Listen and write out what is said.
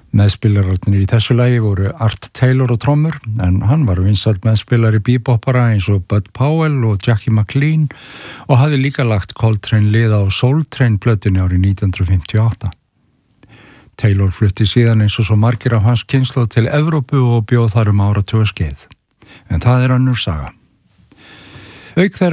Meðspilararnir í þessu lagi voru Art Taylor og trommur, en hann var vinsæll meðspilari bebopara eins og Bud Powell og Jackie McLean og hafði líka lagt Coltrane lið á Soul Train plötunni árið 1958. Taylor flutti síðan eins og svo margir af hans kynslóð til Evrópu og bjóð þar áratugaskeið. En það önnur saga. Auk þeirra